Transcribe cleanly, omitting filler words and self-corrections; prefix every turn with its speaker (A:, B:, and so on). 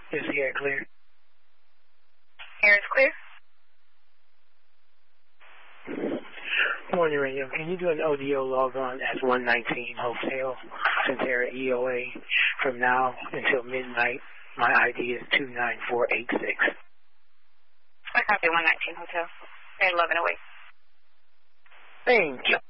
A: Is the air clear?
B: Air is clear.
A: Morning Radio. Can you do an ODO log on at 119 Hotel Centera EOA from now until midnight? My ID is 29486.
B: I copy 119 Hotel. They're 11 away.
A: Thank you.